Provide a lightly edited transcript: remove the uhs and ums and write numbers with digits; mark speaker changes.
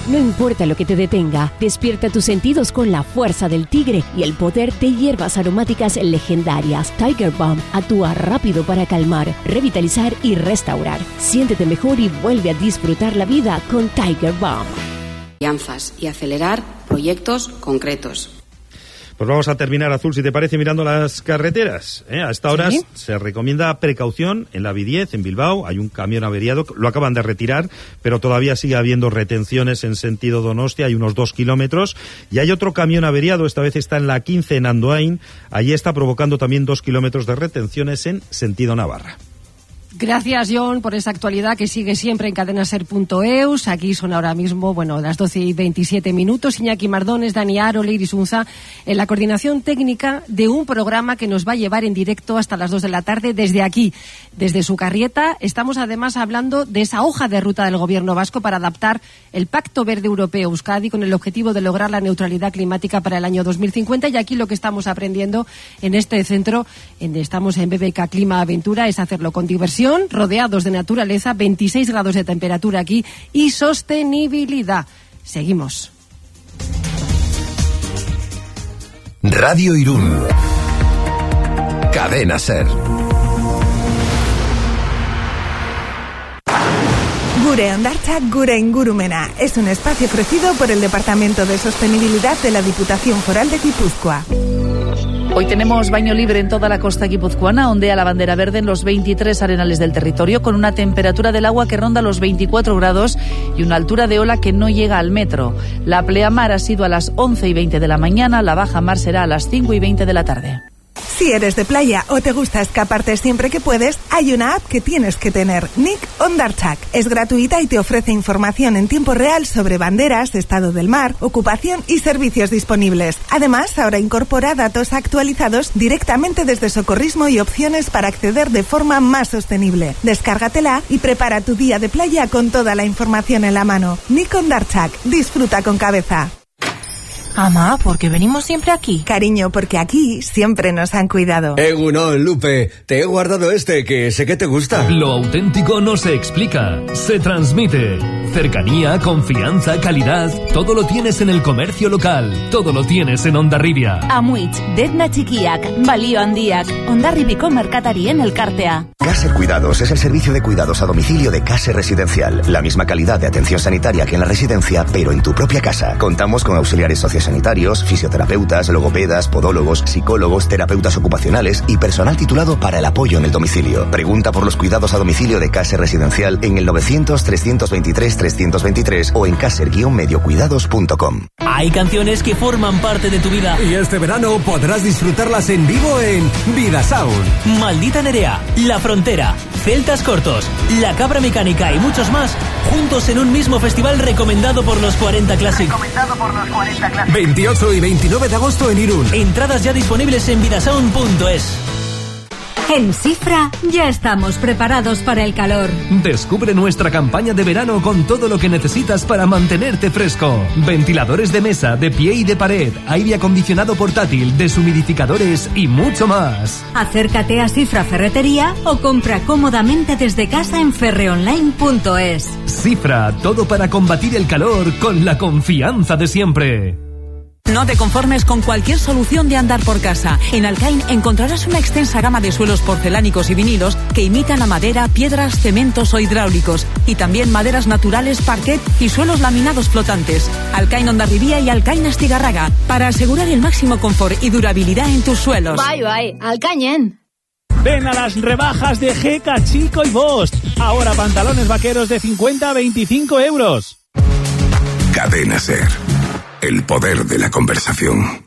Speaker 1: No importa lo que te detenga, despierta tus sentidos con la fuerza del tigre y el poder de hierbas aromáticas legendarias. Tiger Balm actúa rápido para calmar, revitalizar y restaurar. Siéntete mejor y vuelve a disfrutar la vida con Tiger Balm.
Speaker 2: Alianzas y acelerar proyectos concretos.
Speaker 3: Pues vamos a terminar, Azul, si te parece, mirando las carreteras. A esta hora se recomienda precaución en la B10, en Bilbao. Hay un camión averiado, lo acaban de retirar, pero todavía sigue habiendo retenciones en sentido Donostia, hay unos 2 kilómetros. Y hay otro camión averiado, esta vez está en la 15 en Andoain. Allí está provocando también 2 kilómetros de retenciones en sentido Navarra.
Speaker 4: Gracias, John, por esa actualidad que sigue siempre en cadenaser.eus. Aquí son ahora mismo, las 12:27. Iñaki Mardones, Dani Aro, Leiris Unza, en la coordinación técnica de un programa que nos va a llevar en directo hasta las 2 de la tarde desde aquí, desde Sucarrieta. Estamos además hablando de esa hoja de ruta del Gobierno vasco para adaptar el Pacto Verde Europeo Euskadi con el objetivo de lograr la neutralidad climática para el año 2050. Y aquí lo que estamos aprendiendo en este centro, estamos en BBK Clima Aventura, es hacerlo con diversión, rodeados de naturaleza, 26 grados de temperatura aquí y sostenibilidad. Seguimos.
Speaker 5: Radio Irún. Cadena Ser.
Speaker 6: Gure Hondartza, Gure Ingurumena. Es un espacio ofrecido por el Departamento de Sostenibilidad de la Diputación Foral de Guipúzcoa.
Speaker 7: Hoy tenemos baño libre en toda la costa guipuzcoana, ondea la bandera verde en los 23 arenales del territorio, con una temperatura del agua que ronda los 24 grados y una altura de ola que no llega al metro. La pleamar ha sido a las 11:20 de la mañana, la baja mar será a las 5:20 de la tarde.
Speaker 6: Si eres de playa o te gusta escaparte siempre que puedes, hay una app que tienes que tener, Nik Hondartzak. Es gratuita y te ofrece información en tiempo real sobre banderas, estado del mar, ocupación y servicios disponibles. Además, ahora incorpora datos actualizados directamente desde Socorrismo y opciones para acceder de forma más sostenible. Descárgatela y prepara tu día de playa con toda la información en la mano. Nik Hondartzak, disfruta con cabeza.
Speaker 8: Ama, ¿por qué venimos siempre aquí?
Speaker 6: Cariño, porque aquí siempre nos han cuidado.
Speaker 9: Egunon, Lupe, te he guardado que sé que te gusta.
Speaker 10: Lo auténtico no se explica, se transmite. Cercanía, confianza, calidad, todo lo tienes en el comercio local, todo lo tienes en Hondarribia.
Speaker 11: Amuitz, Detna Txikiak, Balio Handiak, Hondarribiko merkatarien elkartea.
Speaker 5: Caser Cuidados es el servicio de cuidados a domicilio de Caser Residencial. La misma calidad de atención sanitaria que en la residencia, pero en tu propia casa. Contamos con auxiliares sociosanitarios, fisioterapeutas, logopedas, podólogos, psicólogos, terapeutas ocupacionales y personal titulado para el apoyo en el domicilio. Pregunta por los cuidados a domicilio de Caser Residencial en el 900-323-323 o en caser-mediocuidados.com.
Speaker 12: Hay canciones que forman parte de tu vida.
Speaker 9: Y este verano podrás disfrutarlas en vivo en Vida Sound.
Speaker 12: Maldita Nerea, La Frontera, Celtas Cortos, La Cabra Mecánica y muchos más, juntos en un mismo festival recomendado por los 40 Classic.
Speaker 9: 28 y 29 de agosto en Irún.
Speaker 12: Entradas ya disponibles en vidasound.es.
Speaker 13: En Cifra ya estamos preparados para el calor.
Speaker 10: Descubre nuestra campaña de verano con todo lo que necesitas para mantenerte fresco. Ventiladores de mesa, de pie y de pared, aire acondicionado portátil, deshumidificadores y mucho más.
Speaker 13: Acércate a Cifra Ferretería o compra cómodamente desde casa en ferreonline.es.
Speaker 10: Cifra, todo para combatir el calor con la confianza de siempre.
Speaker 14: No te conformes con cualquier solución de andar por casa. En Alcain encontrarás una extensa gama de suelos porcelánicos y vinilos que imitan a madera, piedras, cementos o hidráulicos. Y también maderas naturales, parquet y suelos laminados flotantes. Alcain Hondarribia y Alcain Astigarraga, para asegurar el máximo confort y durabilidad en tus suelos.
Speaker 11: Bai, Alcainen.
Speaker 15: Ven a las rebajas de Geka, Chico y Bost. Ahora pantalones vaqueros de 50 a 25 euros.
Speaker 5: Cadena Ser. El poder de la conversación.